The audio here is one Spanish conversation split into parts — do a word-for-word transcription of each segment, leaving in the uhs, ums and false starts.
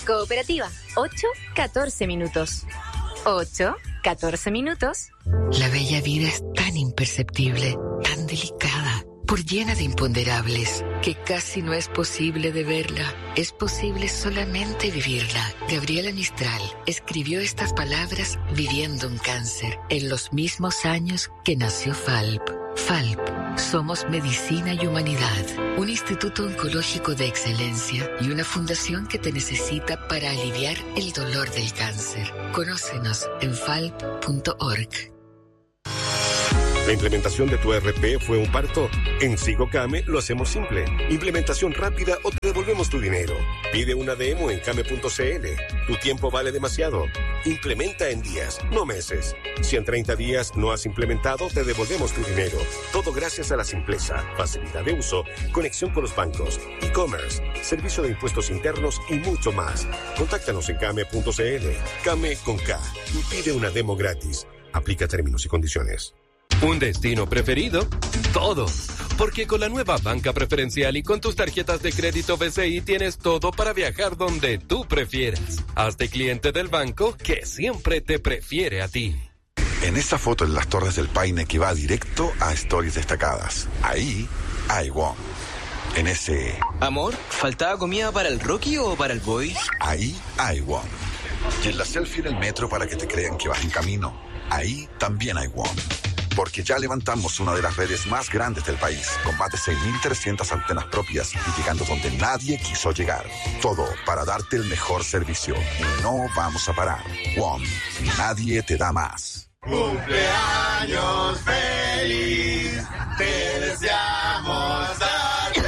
Cooperativa, ocho catorce minutos. ocho catorce minutos. La bella vida es tan imperceptible, tan delicada, por llena de imponderables, que casi no es posible de verla. Es posible solamente vivirla. Gabriela Mistral escribió estas palabras viviendo un cáncer, en los mismos años que nació Falp. Falp, somos medicina y humanidad, un instituto oncológico de excelencia y una fundación que te necesita para aliviar el dolor del cáncer. Conócenos en falp punto org. ¿La implementación de tu E R P fue un parto? En SigoCame lo hacemos simple. Implementación rápida o te devolvemos tu dinero. Pide una demo en came punto cl. Tu tiempo vale demasiado. Implementa en días, no meses. Si en treinta días no has implementado, te devolvemos tu dinero. Todo gracias a la simpleza, facilidad de uso, conexión con los bancos, e-commerce, servicio de impuestos internos y mucho más. Contáctanos en came punto cl. Came con K. Y pide una demo gratis. Aplica términos y condiciones. ¿Un destino preferido? Todo. Porque con la nueva banca preferencial y con tus tarjetas de crédito B C I tienes todo para viajar donde tú prefieras. Hazte cliente del banco que siempre te prefiere a ti. En esa foto en las Torres del Paine que va directo a Stories Destacadas. Ahí hay WOM. En ese... Amor, ¿faltaba comida para el Rocky o para el Boy? Ahí hay WOM. Y en la selfie en el metro para que te crean que vas en camino. Ahí también hay WOM. Porque ya levantamos una de las redes más grandes del país, con más de seis mil trescientas antenas propias y llegando donde nadie quiso llegar. Todo para darte el mejor servicio. Y no vamos a parar. WOM. Nadie te da más. ¡Cumpleaños feliz! ¡Te deseamos darte!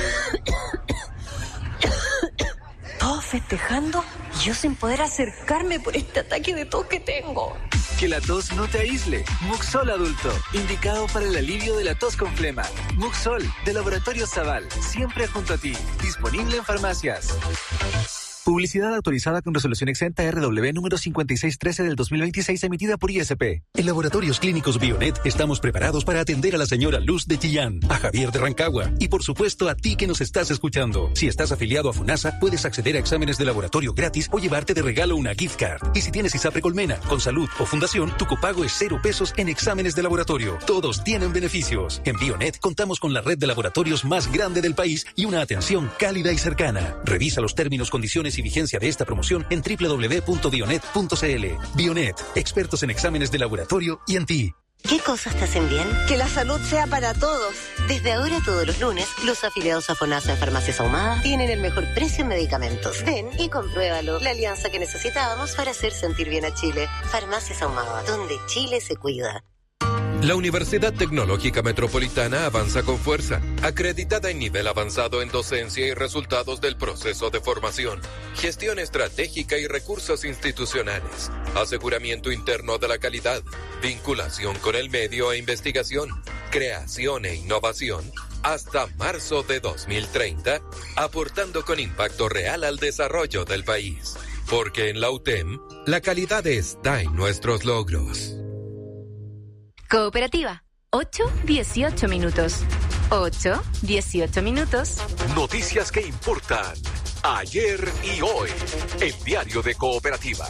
Todos festejando y yo sin poder acercarme por este ataque de tos que tengo. Que la tos no te aísle. Muxol adulto, indicado para el alivio de la tos con flema. Muxol, de Laboratorio Zaval, siempre junto a ti. Disponible en farmacias. Publicidad autorizada con resolución exenta R W número cincuenta y seis trece del dos mil veintiséis emitida por I S P. En Laboratorios Clínicos Bionet estamos preparados para atender a la señora Luz de Chillán, a Javier de Rancagua y por supuesto a ti que nos estás escuchando. Si estás afiliado a FUNASA, puedes acceder a exámenes de laboratorio gratis o llevarte de regalo una gift card. Y si tienes ISAPRE Colmena, con salud o fundación, tu copago es cero pesos en exámenes de laboratorio. Todos tienen beneficios. En Bionet contamos con la red de laboratorios más grande del país y una atención cálida y cercana. Revisa los términos, condiciones y vigencia de esta promoción en doble u doble u doble u punto bionet punto cl. Bionet, expertos en exámenes de laboratorio y en ti. ¿Qué cosas te hacen bien? Que la salud sea para todos. Desde ahora, todos los lunes, los afiliados a FONASA en Farmacias Ahumadas tienen el mejor precio en medicamentos. Ven y compruébalo. La alianza que necesitábamos para hacer sentir bien a Chile. Farmacias Ahumadas, donde Chile se cuida. La Universidad Tecnológica Metropolitana avanza con fuerza, acreditada en nivel avanzado en docencia y resultados del proceso de formación, gestión estratégica y recursos institucionales, aseguramiento interno de la calidad, vinculación con el medio e investigación, creación e innovación, hasta marzo de dos mil treinta, aportando con impacto real al desarrollo del país. Porque en la U T E M, la calidad está en nuestros logros. Cooperativa, ocho dieciocho minutos. ocho dieciocho minutos. Noticias que importan ayer y hoy. El diario de Cooperativa.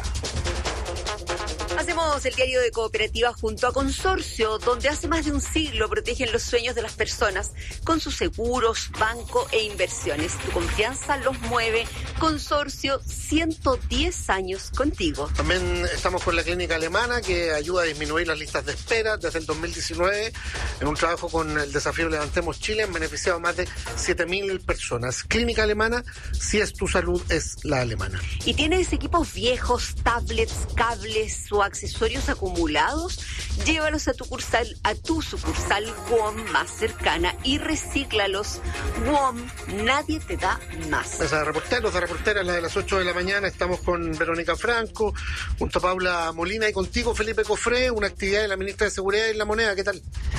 Hacemos el diario de Cooperativa junto a Consorcio, donde hace más de un siglo protegen los sueños de las personas con sus seguros, banco e inversiones. Tu confianza los mueve. Consorcio, ciento diez años contigo. También estamos con la clínica alemana que ayuda a disminuir las listas de espera desde el dos mil diecinueve. En un trabajo con el desafío Levantemos Chile han beneficiado a más de siete mil personas. Clínica alemana, si es tu salud, es la alemana. ¿Y tienes equipos viejos, tablets, cables o accesorios acumulados? Llévalos a tu sucursal, a tu sucursal WOM más cercana y recíclalos. WOM, nadie te da más. Mesa de reporteros, de reporteras, la de las ocho de la mañana. Estamos con Verónica Franco, junto a Paula Molina y contigo, Felipe Cofré, una actividad de la ministra de Seguridad y La Moneda. ¿Qué tal?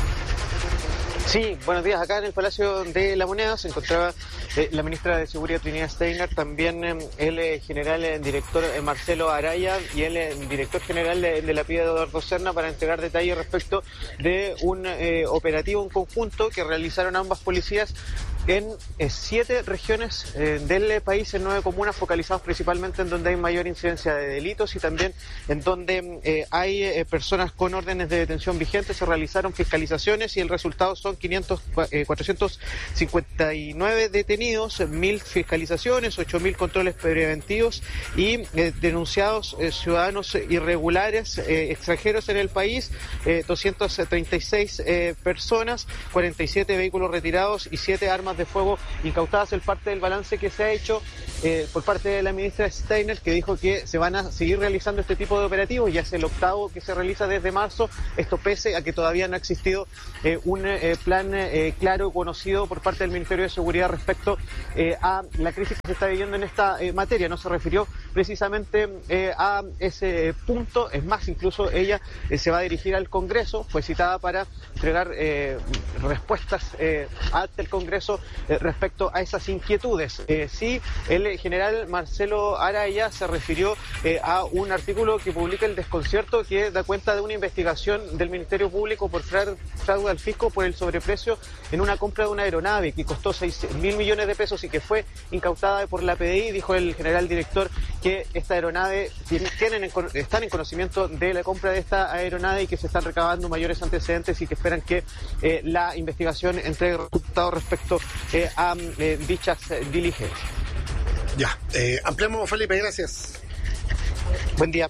Sí, buenos días. Acá en el Palacio de La Moneda se encontraba eh, la ministra de Seguridad Trinidad Steiner, también eh, el eh, general eh, director eh, Marcelo Araya y el eh, director general de, de la P I D Eduardo Serna para entregar detalles respecto de un eh, operativo en conjunto que realizaron ambas policías en eh, siete regiones eh, del país, en nueve comunas, focalizados principalmente en donde hay mayor incidencia de delitos y también en donde eh, hay eh, personas con órdenes de detención vigentes. Se realizaron fiscalizaciones y el resultado son quinientos, eh, cuatrocientos cincuenta y nueve detenidos, mil fiscalizaciones, ocho mil controles preventivos y eh, denunciados eh, ciudadanos irregulares eh, extranjeros en el país, eh, doscientas treinta y seis eh, personas, cuarenta y siete vehículos retirados y siete armas de fuego incautadas. Es parte del balance que se ha hecho eh, por parte de la ministra Steiner, que dijo que se van a seguir realizando este tipo de operativos. Ya es el octavo que se realiza desde marzo, esto pese a que todavía no ha existido eh, un eh, plan eh, claro, conocido por parte del Ministerio de Seguridad respecto eh, a la crisis que se está viviendo en esta eh, materia. No se refirió precisamente eh, a ese punto, es más, incluso ella eh, se va a dirigir al Congreso, fue citada para entregar eh, respuestas eh, ante el Congreso eh, respecto a esas inquietudes. Eh, sí, el general Marcelo Araya se refirió eh, a un artículo que publica El Desconcierto, que da cuenta de una investigación del Ministerio Público por fraude al fisco por el sobreprecio en una compra de una aeronave que costó seis mil millones de pesos y que fue incautada por la P D I. Dijo el general director que esta aeronave tienen en, están en conocimiento de la compra de esta aeronave y que se están recabando mayores antecedentes y que esperan que eh, la investigación entregue resultados respecto eh, a eh, dichas eh, diligencias. Ya, eh, ampliamos, Felipe, gracias. Buen día.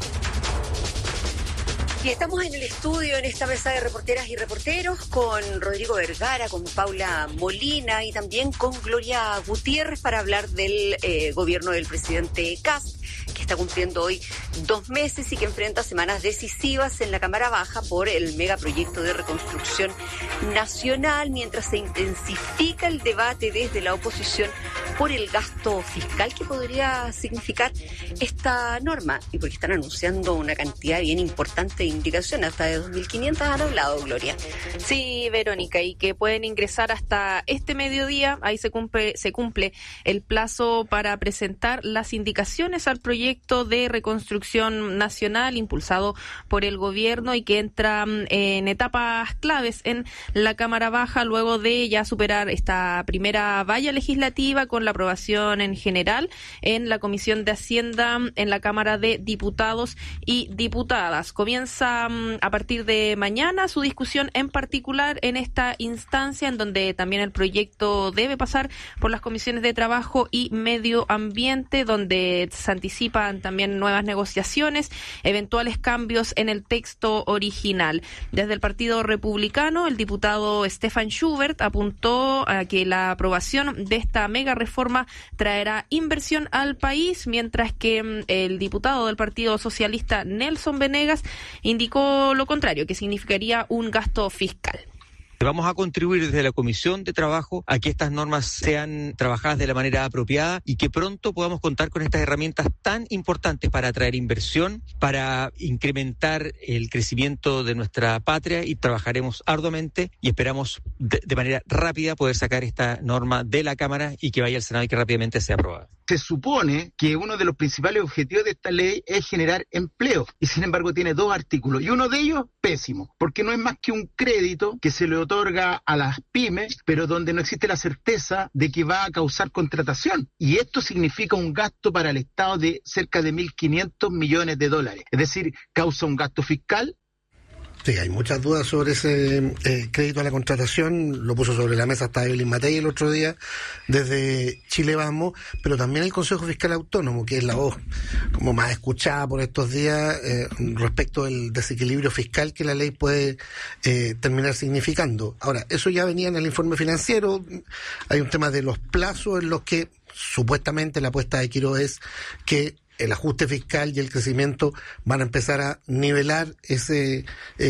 Y estamos en el estudio, en esta mesa de reporteras y reporteros, con Rodrigo Vergara, con Paula Molina y también con Gloria Gutiérrez para hablar del eh, gobierno del presidente Kast, que está cumpliendo hoy dos meses y que enfrenta semanas decisivas en la Cámara Baja por el megaproyecto de reconstrucción nacional, mientras se intensifica el debate desde la oposición por el gasto fiscal que podría significar esta norma, y porque están anunciando una cantidad bien importante de indicaciones, hasta de dos mil quinientas han hablado, Gloria. Sí, Verónica, y que pueden ingresar hasta este mediodía. Ahí se cumple, se cumple el plazo para presentar las indicaciones al proyecto de reconstrucción nacional impulsado por el gobierno y que entra en etapas claves en la Cámara Baja luego de ya superar esta primera valla legislativa con la aprobación en general en la Comisión de Hacienda en la Cámara de Diputados y Diputadas. Comienza a partir de mañana su discusión en particular en esta instancia, en donde también el proyecto debe pasar por las comisiones de Trabajo y Medio Ambiente, donde se anticipan también nuevas negociaciones, eventuales cambios en el texto original. Desde el Partido Republicano, el diputado Stefan Schubert apuntó a que la aprobación de esta mega reforma traerá inversión al país, mientras que el diputado del Partido Socialista, Nelson Venegas, indicó lo contrario, que significaría un gasto fiscal. Vamos a contribuir desde la Comisión de Trabajo a que estas normas sean trabajadas de la manera apropiada y que pronto podamos contar con estas herramientas tan importantes para atraer inversión, para incrementar el crecimiento de nuestra patria, y trabajaremos arduamente y esperamos de, de manera rápida poder sacar esta norma de la Cámara y que vaya al Senado y que rápidamente sea aprobada. Se supone que uno de los principales objetivos de esta ley es generar empleo y sin embargo tiene dos artículos y uno de ellos pésimo, porque no es más que un crédito que se le otorga a las pymes, pero donde no existe la certeza de que va a causar contratación, y esto significa un gasto para el Estado de cerca de mil quinientos millones de dólares, es decir, causa un gasto fiscal. Sí, hay muchas dudas sobre ese eh, crédito a la contratación. Lo puso sobre la mesa hasta Evelyn Matei el otro día desde Chile Vamos, pero también el Consejo Fiscal Autónomo, que es la voz como más escuchada por estos días eh, respecto del desequilibrio fiscal que la ley puede eh, terminar significando. Ahora, eso ya venía en el informe financiero. Hay un tema de los plazos en los que supuestamente la apuesta de Quiró es que el ajuste fiscal y el crecimiento van a empezar a nivelar ese eh,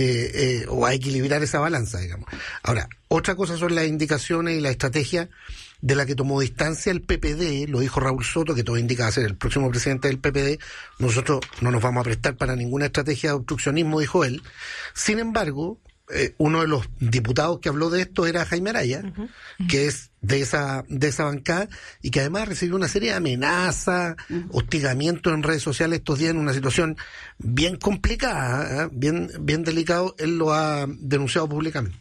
eh, o a equilibrar esa balanza, digamos. Ahora, otra cosa son las indicaciones y la estrategia de la que tomó distancia el P P D, lo dijo Raúl Soto, que todo indica ser el próximo presidente del P P D. Nosotros no nos vamos a prestar para ninguna estrategia de obstruccionismo, dijo él. Sin embargo, eh, uno de los diputados que habló de esto era Jaime Araya, uh-huh. Uh-huh. que es de esa de esa bancada y que además recibió una serie de amenazas, uh-huh. hostigamientos en redes sociales estos días en una situación bien complicada, ¿eh? bien bien delicado. Él lo ha denunciado públicamente.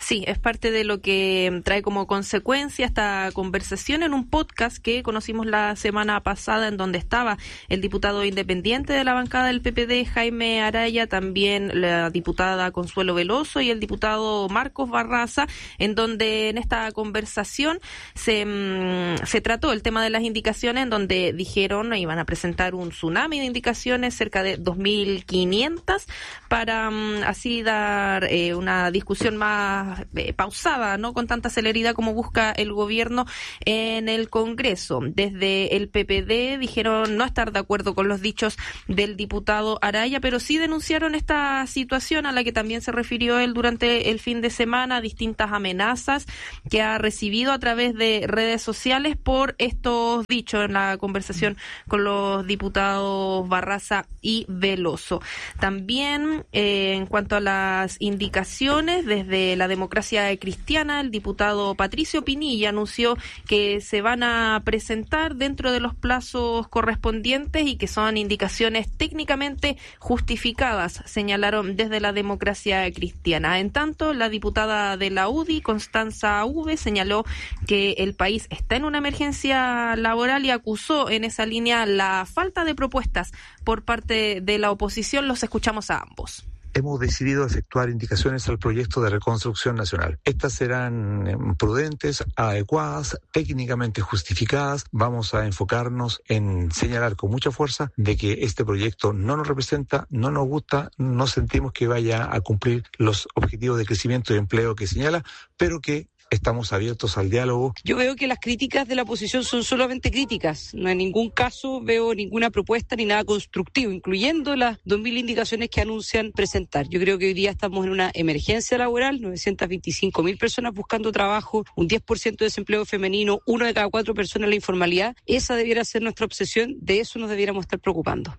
Sí, es parte de lo que trae como consecuencia esta conversación en un podcast que conocimos la semana pasada, en donde estaba el diputado independiente de la bancada del P P D, Jaime Araya, también la diputada Consuelo Veloso y el diputado Marcos Barraza, en donde en esta conversación se, mmm, se trató el tema de las indicaciones, en donde dijeron iban a presentar un tsunami de indicaciones, cerca de dos mil quinientas, para mmm, así dar eh, una discusión más eh, pausada, no con tanta celeridad como busca el gobierno en el Congreso. Desde el P P D dijeron no estar de acuerdo con los dichos del diputado Araya, pero sí denunciaron esta situación a la que también se refirió él durante el fin de semana, distintas amenazas que ha recibido a través de redes sociales por estos dichos en la conversación con los diputados Barraza y Veloso. También eh, en cuanto a las indicaciones, desde la Democracia Cristiana, el diputado Patricio Pinilla anunció que se van a presentar dentro de los plazos correspondientes y que son indicaciones técnicamente justificadas, señalaron desde la Democracia Cristiana. En tanto, la diputada de la U D I, Constanza V, señaló que el país está en una emergencia laboral y acusó en esa línea la falta de propuestas por parte de la oposición. Los escuchamos a ambos. Hemos decidido efectuar indicaciones al proyecto de reconstrucción nacional. Estas serán prudentes, adecuadas, técnicamente justificadas. Vamos a enfocarnos en señalar con mucha fuerza de que este proyecto no nos representa, no nos gusta, no sentimos que vaya a cumplir los objetivos de crecimiento y empleo que señala, pero que estamos abiertos al diálogo. Yo veo que las críticas de la oposición son solamente críticas. No en ningún caso veo ninguna propuesta ni nada constructivo, incluyendo las dos mil indicaciones que anuncian presentar. Yo creo que hoy día estamos en una emergencia laboral, novecientas veinticinco mil personas buscando trabajo, un diez por ciento de desempleo femenino, uno de cada cuatro personas en la informalidad. Esa debiera ser nuestra obsesión, de eso nos debiéramos estar preocupando.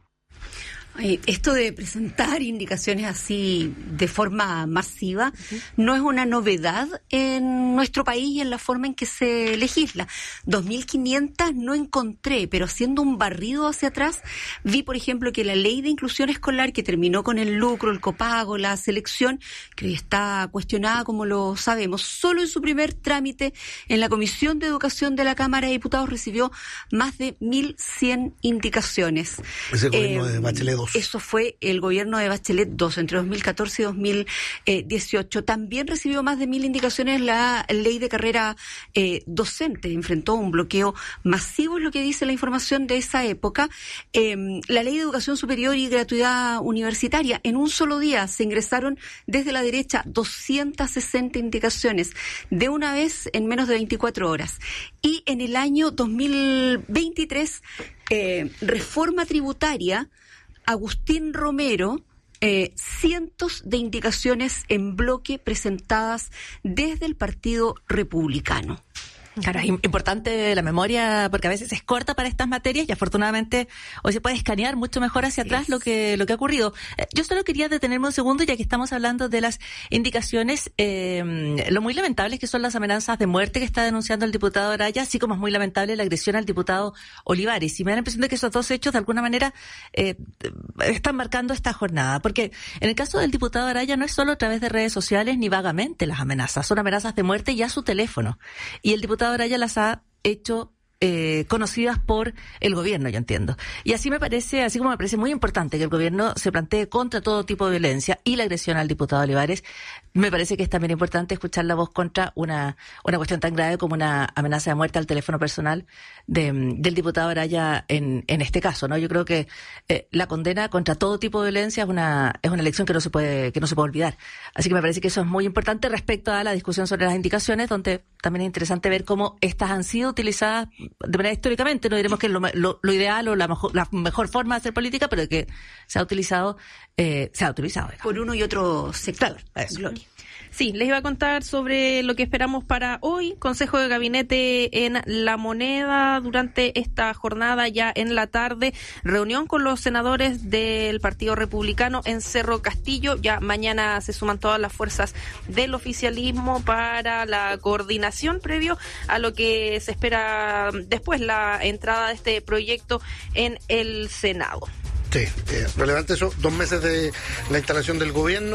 Esto de presentar indicaciones así de forma masiva uh-huh. no es una novedad en nuestro país y en la forma en que se legisla. dos mil quinientas no encontré, pero haciendo un barrido hacia atrás, vi, por ejemplo, que la ley de inclusión escolar, que terminó con el lucro, el copago, la selección, que hoy está cuestionada, como lo sabemos, solo en su primer trámite en la Comisión de Educación de la Cámara de Diputados recibió más de mil cien indicaciones. Es el gobierno eh, de Bachelet dos. Eso fue el gobierno de Bachelet dos, entre dos mil catorce y dos mil dieciocho. También recibió más de mil indicaciones la ley de carrera eh, docente. Enfrentó un bloqueo masivo, es lo que dice la información de esa época. Eh, la ley de educación superior y gratuidad universitaria. En un solo día se ingresaron desde la derecha doscientas sesenta indicaciones, de una vez en menos de veinticuatro horas. Y en el año dos mil veintitrés, eh, reforma tributaria, Agustín Romero, eh, cientos de indicaciones en bloque presentadas desde el Partido Republicano. Claro, es importante la memoria porque a veces es corta para estas materias y afortunadamente hoy se puede escanear mucho mejor hacia atrás lo que lo que ha ocurrido. Eh, yo solo quería detenerme un segundo ya que estamos hablando de las indicaciones. Eh, lo muy lamentable es que son las amenazas de muerte que está denunciando el diputado Araya, así como es muy lamentable la agresión al diputado Olivares. Y me da la impresión de que esos dos hechos de alguna manera eh, están marcando esta jornada. Porque en el caso del diputado Araya no es solo a través de redes sociales ni vagamente las amenazas, son amenazas de muerte y a su teléfono. Y el diputado Araya las ha hecho eh, conocidas por el gobierno, yo entiendo. Y así me parece, así como me parece muy importante que el gobierno se plantee contra todo tipo de violencia y la agresión al diputado Olivares, me parece que es también importante escuchar la voz contra una una cuestión tan grave como una amenaza de muerte al teléfono personal de, del diputado Araya en, en este caso, ¿no? Yo creo que eh, la condena contra todo tipo de violencia es una es una elección que no se puede que no se puede olvidar. Así que me parece que eso es muy importante respecto a la discusión sobre las indicaciones, donde también es interesante ver cómo estas han sido utilizadas de manera históricamente. No diremos que es lo, lo, lo ideal o la mejor, la mejor forma de hacer política, pero que se ha utilizado, eh, se ha utilizado. Digamos. Por uno y otro sector. Claro, Gloria. Sí, les iba a contar sobre lo que esperamos para hoy. Consejo de Gabinete en La Moneda durante esta jornada, ya en la tarde. Reunión con los senadores del Partido Republicano en Cerro Castillo. Ya mañana se suman todas las fuerzas del oficialismo para la coordinación previo a lo que se espera después, la entrada de este proyecto en el Senado. Sí, eh, relevante eso, dos meses de la instalación del gobierno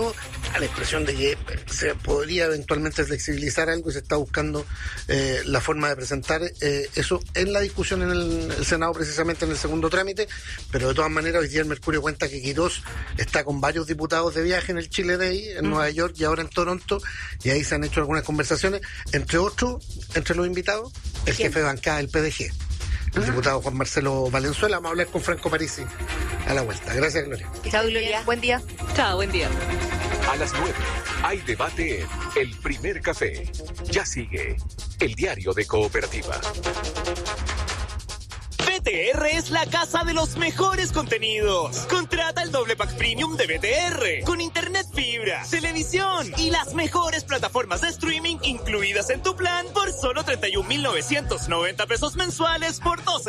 da la impresión de que se podría eventualmente flexibilizar algo y se está buscando eh, la forma de presentar eh, eso en la discusión en el, el Senado, precisamente en el segundo trámite, pero de todas maneras hoy día el Mercurio cuenta que Quirós está con varios diputados de viaje en el Chile Day, en mm. Nueva York y ahora en Toronto, y ahí se han hecho algunas conversaciones, entre otros, entre los invitados, el ¿Quién? jefe de bancada del P D G, el ah. diputado Juan Marcelo Valenzuela. Vamos a hablar con Franco Parisi a la vuelta. Gracias, Gloria. Chao, Gloria. Buen día. Chao, buen día. A las nueve hay debate en El Primer Café. Ya sigue el diario de Cooperativa. B T R es la casa de los mejores contenidos. Contrata el doble pack premium de B T R con internet fibra, televisión y las mejores plataformas de streaming incluidas en tu plan por solo treinta y un mil novecientos noventa pesos mensuales por doce